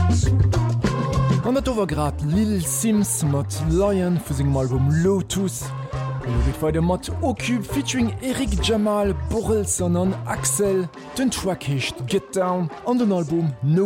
An dat over grad Lil Sims mat Lion vu segem Album Lotus. Dit war de mat Occup featuring Eric Jamal, Borelson an Axel, den Track hecht Get Down an den Album No